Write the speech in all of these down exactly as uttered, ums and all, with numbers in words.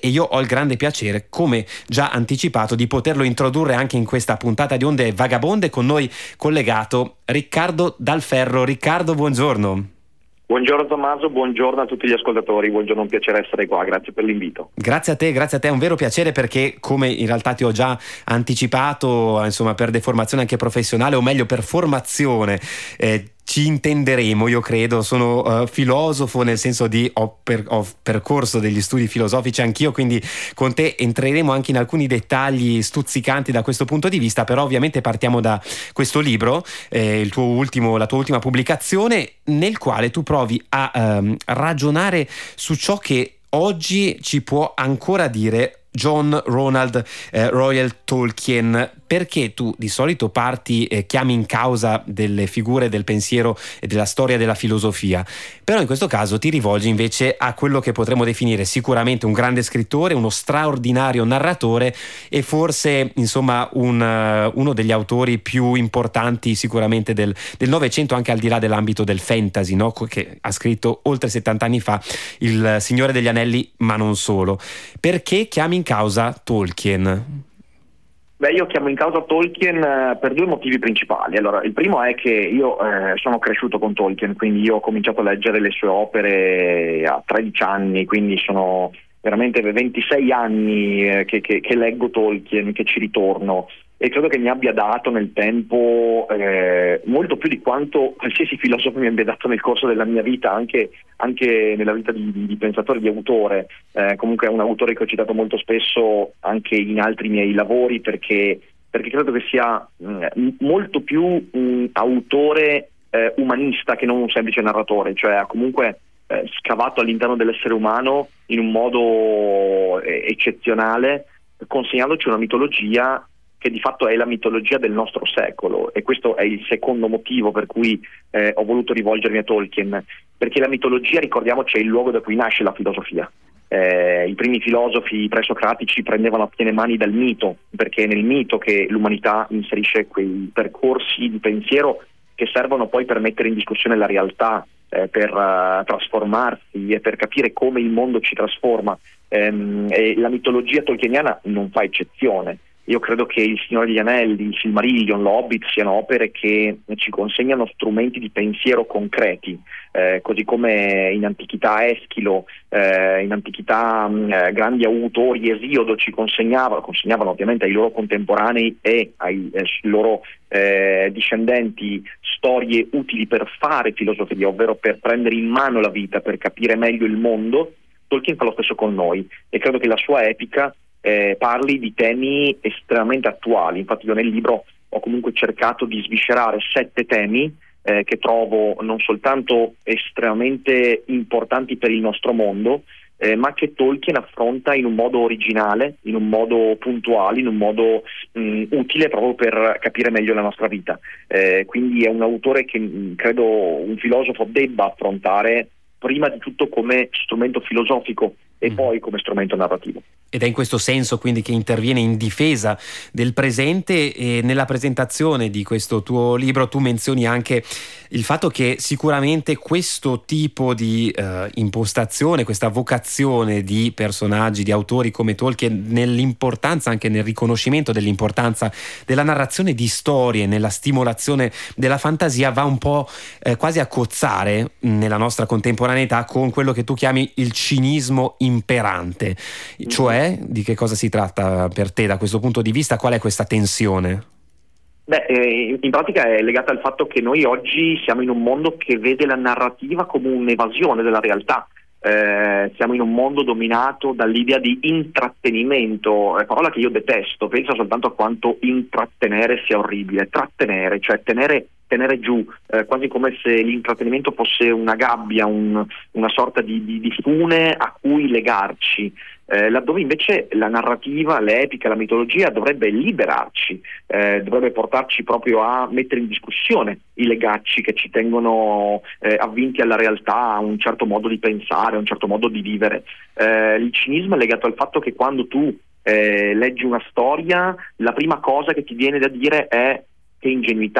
e io ho il grande piacere, come già anticipato, di poterlo introdurre anche in questa puntata di Onde Vagabonde. Con noi collegato Riccardo Dal Ferro. Riccardo, buongiorno. Buongiorno Tommaso, buongiorno a tutti gli ascoltatori, buongiorno, un piacere essere qua, grazie per l'invito. Grazie a te, grazie a te, è un vero piacere perché, come in realtà ti ho già anticipato, insomma, per deformazione anche professionale, o meglio per formazione, eh, ci intenderemo, io credo. Sono uh, filosofo, nel senso di ho, per, ho percorso degli studi filosofici anch'io, quindi con te entreremo anche in alcuni dettagli stuzzicanti da questo punto di vista, però ovviamente partiamo da questo libro, eh, il tuo ultimo, la tua ultima pubblicazione, nel quale tu provi a um, ragionare su ciò che oggi ci può ancora dire John Ronald eh, Reuel Tolkien. Perché tu di solito parti e eh, chiami in causa delle figure del pensiero e della storia della filosofia, però in questo caso ti rivolgi invece a quello che potremmo definire sicuramente un grande scrittore, uno straordinario narratore e forse insomma un, uh, uno degli autori più importanti sicuramente del Novecento, anche al di là dell'ambito del fantasy, no? Che ha scritto oltre settanta anni fa Il Signore degli Anelli, ma non solo. Perché chiami in causa Tolkien? Beh, io chiamo in causa Tolkien eh, per due motivi principali. Allora, il primo è che io eh, sono cresciuto con Tolkien, quindi io ho cominciato a leggere le sue opere a tredici anni, quindi sono veramente ventisei anni eh, che, che, che leggo Tolkien, che ci ritorno, e credo che mi abbia dato nel tempo eh, molto più di quanto qualsiasi filosofo mi abbia dato nel corso della mia vita, anche, anche nella vita di, di, di pensatore, di autore. Eh, comunque è un autore che ho citato molto spesso anche in altri miei lavori, perché, perché credo che sia mh, molto più un autore eh, umanista che non un semplice narratore, cioè ha comunque eh, scavato all'interno dell'essere umano in un modo eh, eccezionale, consegnandoci una mitologia che di fatto è la mitologia del nostro secolo, e questo è il secondo motivo per cui eh, ho voluto rivolgermi a Tolkien, perché la mitologia, ricordiamoci, è il luogo da cui nasce la filosofia. Eh, I primi filosofi presocratici prendevano a piene mani dal mito, perché è nel mito che l'umanità inserisce quei percorsi di pensiero che servono poi per mettere in discussione la realtà, eh, per uh, trasformarsi e per capire come il mondo ci trasforma. Ehm, e la mitologia tolkieniana non fa eccezione. Io credo che Il Signore degli Anelli, il Silmarillion, l'Hobbit siano opere che ci consegnano strumenti di pensiero concreti, eh, così come in antichità Eschilo, eh, in antichità mh, grandi autori, Esiodo, ci consegnavano, consegnavano ovviamente ai loro contemporanei e ai eh, loro eh, discendenti storie utili per fare filosofia, ovvero per prendere in mano la vita, per capire meglio il mondo. Tolkien fa lo stesso con noi, e credo che la sua epica Eh, parli di temi estremamente attuali. Infatti io nel libro ho comunque cercato di sviscerare sette temi eh, che trovo non soltanto estremamente importanti per il nostro mondo, eh, ma che Tolkien affronta in un modo originale, in un modo puntuale, in un modo mh, utile proprio per capire meglio la nostra vita. Eh, quindi è un autore che mh, credo un filosofo debba affrontare prima di tutto come strumento filosofico e poi come strumento narrativo. Ed è in questo senso quindi che interviene in difesa del presente, e nella presentazione di questo tuo libro tu menzioni anche il fatto che sicuramente questo tipo di eh, impostazione, questa vocazione di personaggi, di autori come Tolkien, nell'importanza, anche nel riconoscimento dell'importanza della narrazione di storie, nella stimolazione della fantasia, va un po' eh, quasi a cozzare nella nostra contemporaneità con quello che tu chiami il cinismo imperante. Cioè, di che cosa si tratta per te da questo punto di vista? Qual è questa tensione? Beh, eh, in pratica è legata al fatto che noi oggi siamo in un mondo che vede la narrativa come un'evasione della realtà. Eh, siamo in un mondo dominato dall'idea di intrattenimento, eh, parola che io detesto. Penso soltanto a quanto intrattenere sia orribile. Trattenere, cioè tenere tenere giù, eh, quasi come se l'intrattenimento fosse una gabbia, un, una sorta di, di, di fune a cui legarci, eh, laddove invece la narrativa, l'epica, la mitologia dovrebbe liberarci, eh, dovrebbe portarci proprio a mettere in discussione i legacci che ci tengono eh, avvinti alla realtà, a un certo modo di pensare, a un certo modo di vivere. Eh, il cinismo è legato al fatto che quando tu eh, leggi una storia, la prima cosa che ti viene da dire è che ingenuità.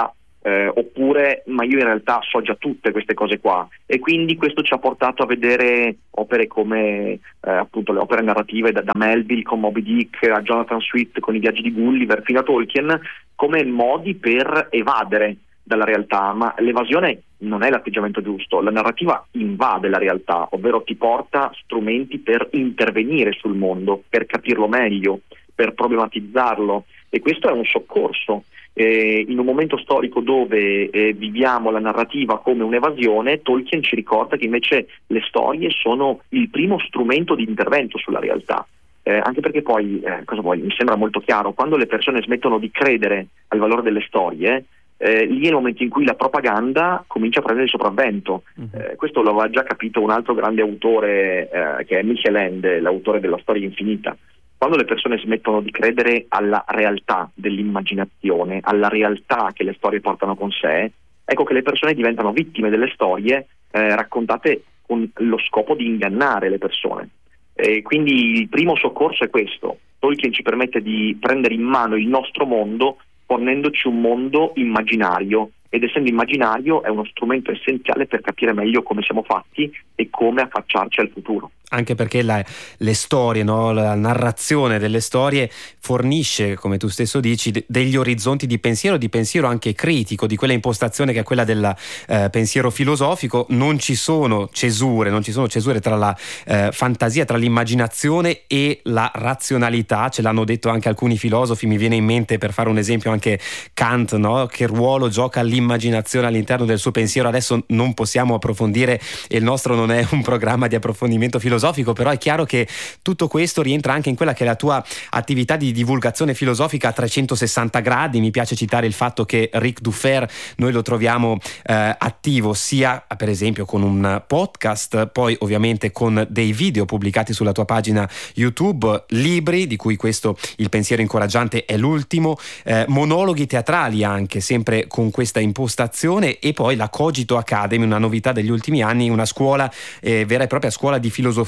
Eh, oppure ma io in realtà so già tutte queste cose qua, e quindi questo ci ha portato a vedere opere come eh, appunto le opere narrative da, da Melville con Moby Dick a Jonathan Swift con i viaggi di Gulliver fino a Tolkien come modi per evadere dalla realtà, ma l'evasione non è l'atteggiamento giusto. La narrativa invade la realtà, ovvero ti porta strumenti per intervenire sul mondo, per capirlo meglio, per problematizzarlo, e questo è un soccorso. Eh, in un momento storico dove eh, viviamo la narrativa come un'evasione, Tolkien ci ricorda che invece le storie sono il primo strumento di intervento sulla realtà. Eh, anche perché poi, eh, cosa vuoi, mi sembra molto chiaro, quando le persone smettono di credere al valore delle storie, eh, lì è il momento in cui la propaganda comincia a prendere il sopravvento. Uh-huh. Eh, questo lo aveva già capito un altro grande autore, eh, che è Michel Ende, l'autore della Storia Infinita. Quando le persone smettono di credere alla realtà dell'immaginazione, alla realtà che le storie portano con sé, ecco che le persone diventano vittime delle storie eh, raccontate con lo scopo di ingannare le persone. E quindi il primo soccorso è questo. Tolkien ci permette di prendere in mano il nostro mondo fornendoci un mondo immaginario, ed essendo immaginario è uno strumento essenziale per capire meglio come siamo fatti e come affacciarci al futuro. Anche perché la, le storie, no? La narrazione delle storie fornisce, come tu stesso dici, de- degli orizzonti di pensiero, di pensiero anche critico, di quella impostazione che è quella del eh, pensiero filosofico. Non ci sono cesure, non ci sono cesure tra la eh, fantasia, tra l'immaginazione e la razionalità. Ce l'hanno detto anche alcuni filosofi, mi viene in mente, per fare un esempio, anche Kant, no? Che ruolo gioca l'immaginazione all'interno del suo pensiero. Adesso non possiamo approfondire, e il nostro non è un programma di approfondimento filosofico, però è chiaro che tutto questo rientra anche in quella che è la tua attività di divulgazione filosofica a trecentosessanta gradi. Mi piace citare il fatto che Ric Dufer noi lo troviamo eh, attivo sia per esempio con un podcast, poi ovviamente con dei video pubblicati sulla tua pagina YouTube, libri di cui questo Il pensiero incoraggiante è l'ultimo, eh, monologhi teatrali anche sempre con questa impostazione, e poi la Cogito Academy, una novità degli ultimi anni, una scuola eh, vera e propria scuola di filosofia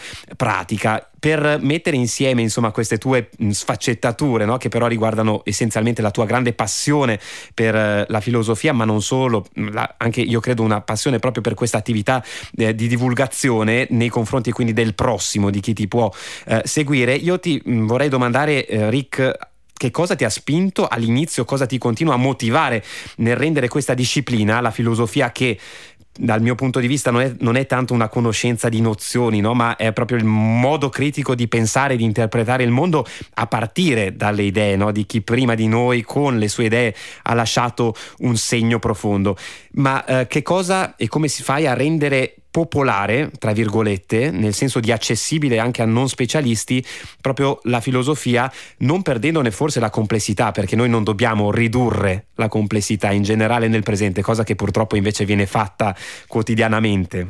pratica, per mettere insieme insomma queste tue sfaccettature, no? Che però riguardano essenzialmente la tua grande passione per eh, la filosofia, ma non solo, la, anche io credo una passione proprio per questa attività eh, di divulgazione nei confronti quindi del prossimo, di chi ti può eh, seguire. Io ti mh, vorrei domandare, eh, Ric, che cosa ti ha spinto all'inizio, cosa ti continua a motivare nel rendere questa disciplina, la filosofia, che dal mio punto di vista non è, non è tanto una conoscenza di nozioni, no? Ma è proprio il modo critico di pensare e di interpretare il mondo a partire dalle idee, no? Di chi prima di noi con le sue idee ha lasciato un segno profondo. Ma eh, che cosa e come si fai a rendere popolare, tra virgolette, nel senso di accessibile anche a non specialisti, proprio la filosofia, non perdendone forse la complessità, perché noi non dobbiamo ridurre la complessità in generale nel presente, cosa che purtroppo invece viene fatta quotidianamente?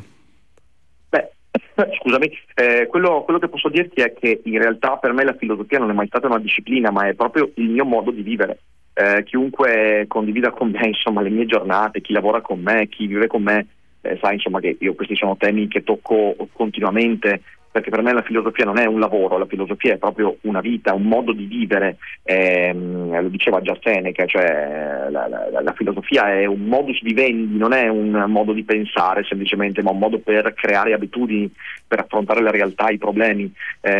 Beh, scusami, eh, quello, quello che posso dirti è che in realtà per me la filosofia non è mai stata una disciplina, ma è proprio il mio modo di vivere. Eh, chiunque condivida con me insomma le mie giornate, chi lavora con me, chi vive con me, Eh, sai insomma che io questi sono temi che tocco continuamente, perché per me la filosofia non è un lavoro, la filosofia è proprio una vita, un modo di vivere, eh, lo diceva già Seneca, cioè la, la, la filosofia è un modus vivendi, non è un modo di pensare semplicemente, ma un modo per creare abitudini, per affrontare la realtà, i problemi,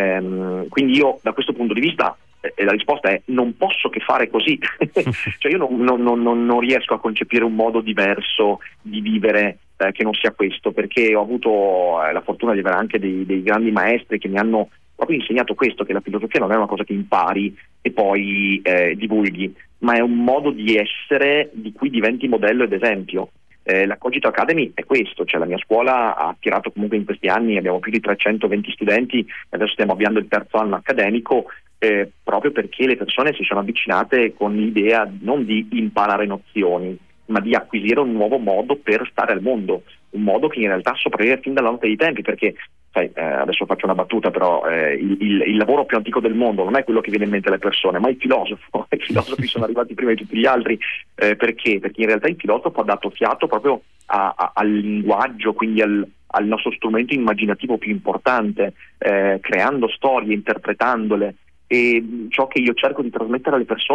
eh, quindi io da questo punto di vista e la risposta è non posso che fare così. Cioè io non, non, non, non riesco a concepire un modo diverso di vivere eh, che non sia questo, perché ho avuto eh, la fortuna di avere anche dei, dei grandi maestri che mi hanno proprio insegnato questo, che la filosofia non è una cosa che impari e poi eh, divulghi, ma è un modo di essere di cui diventi modello ed esempio. Eh, la Cogito Academy è questo, cioè la mia scuola ha attirato comunque in questi anni, abbiamo più di trecentoventi studenti, adesso stiamo avviando il terzo anno accademico, eh, proprio perché le persone si sono avvicinate con l'idea non di imparare nozioni, ma di acquisire un nuovo modo per stare al mondo, un modo che in realtà sopravvive fin dalla notte dei tempi, perché sai, eh, adesso faccio una battuta, però eh, il, il, il lavoro più antico del mondo non è quello che viene in mente alle persone, ma il filosofo. I filosofi sono arrivati prima di tutti gli altri, eh, perché? Perché in realtà il filosofo ha dato fiato proprio a, a, al linguaggio, quindi al, al nostro strumento immaginativo più importante, eh, creando storie, interpretandole. E ciò che io cerco di trasmettere alle persone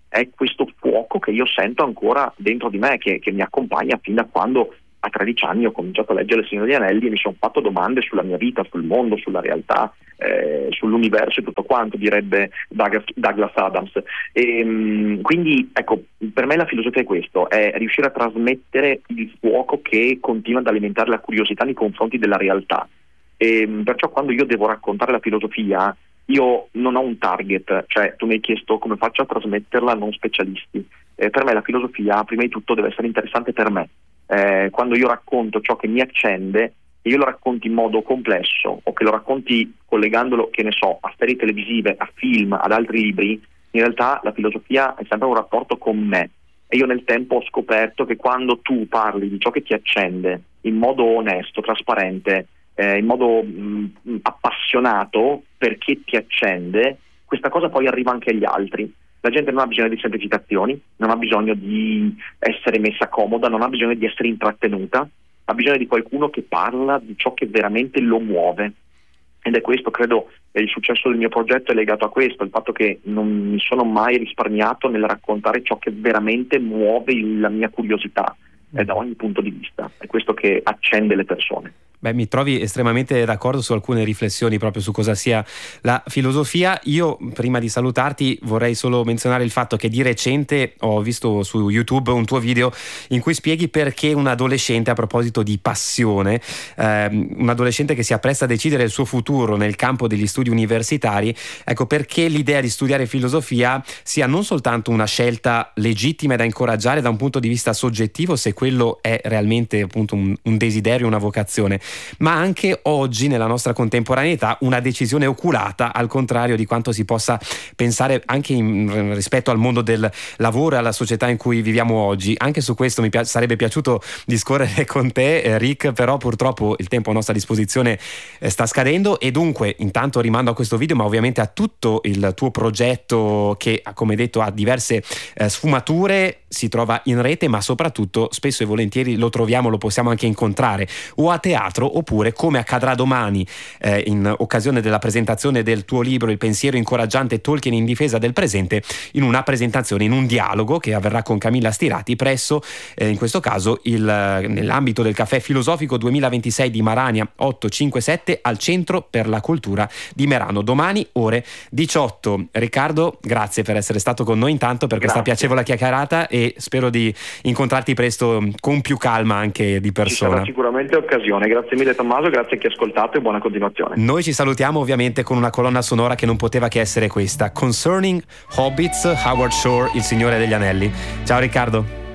è questo fuoco che io sento ancora dentro di me, che, che mi accompagna fin da quando a tredici anni ho cominciato a leggere Il Signore degli Anelli e mi sono fatto domande sulla mia vita, sul mondo, sulla realtà, eh, sull'universo e tutto quanto, direbbe Douglas, Douglas Adams. E, mh, quindi ecco, per me la filosofia è questo, è riuscire a trasmettere il fuoco che continua ad alimentare la curiosità nei confronti della realtà. E, mh, perciò quando io devo raccontare la filosofia, io non ho un target, cioè tu mi hai chiesto come faccio a trasmetterla a non specialisti. Eh, per me la filosofia prima di tutto deve essere interessante per me. Eh, quando io racconto ciò che mi accende, e io lo racconti in modo complesso o che lo racconti collegandolo, che ne so, a serie televisive, a film, ad altri libri, in realtà la filosofia è sempre un rapporto con me. E io nel tempo ho scoperto che quando tu parli di ciò che ti accende in modo onesto, trasparente, eh, in modo mh, appassionato, perché ti accende, questa cosa poi arriva anche agli altri. La gente non ha bisogno di semplificazioni, non ha bisogno di essere messa comoda, non ha bisogno di essere intrattenuta, ha bisogno di qualcuno che parla di ciò che veramente lo muove. Ed è questo, credo, il successo del mio progetto è legato a questo, il fatto che non mi sono mai risparmiato nel raccontare ciò che veramente muove la mia curiosità, eh, da ogni punto di vista. È questo che accende le persone. Beh, mi trovi estremamente d'accordo su alcune riflessioni proprio su cosa sia la filosofia. Io, prima di salutarti, vorrei solo menzionare il fatto che di recente ho visto su YouTube un tuo video in cui spieghi perché un adolescente, a proposito di passione, ehm, un adolescente che si appresta a decidere il suo futuro nel campo degli studi universitari, ecco perché l'idea di studiare filosofia sia non soltanto una scelta legittima e da incoraggiare da un punto di vista soggettivo, se quello è realmente appunto un, un desiderio, una vocazione, ma anche oggi nella nostra contemporaneità una decisione oculata, al contrario di quanto si possa pensare anche in, rispetto al mondo del lavoro e alla società in cui viviamo oggi. Anche su questo mi pi- sarebbe piaciuto discorrere con te, eh, Rick, però purtroppo il tempo a nostra disposizione eh, sta scadendo, e dunque intanto rimando a questo video, ma ovviamente a tutto il tuo progetto che, come detto, ha diverse eh, sfumature, si trova in rete, ma soprattutto spesso e volentieri lo troviamo, lo possiamo anche incontrare o a teatro, oppure, come accadrà domani eh, in occasione della presentazione del tuo libro Il pensiero incoraggiante Tolkien in difesa del presente, in una presentazione, in un dialogo che avverrà con Camilla Stirati presso, eh, in questo caso, il, nell'ambito del Caffè Filosofico duemilaventisei di Marania ottocentocinquantasette al Centro per la Cultura di Merano, domani ore diciotto. Riccardo, grazie per essere stato con noi intanto per questa Grazie. piacevole chiacchierata, e spero di incontrarti presto con più calma anche di persona. Ci sarà sicuramente occasione. Grazie mille Tommaso, grazie a chi ha ascoltato e buona continuazione. Noi ci salutiamo ovviamente con una colonna sonora che non poteva che essere questa, Concerning Hobbits, Howard Shore, Il Signore degli Anelli. Ciao Riccardo.